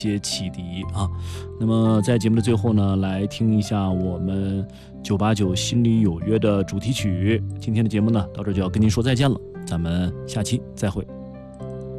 些启迪啊。那么在节目的最后呢，来听一下我们989心里有约的主题曲。今天的节目呢，到这就要跟您说再见了，咱们下期再会。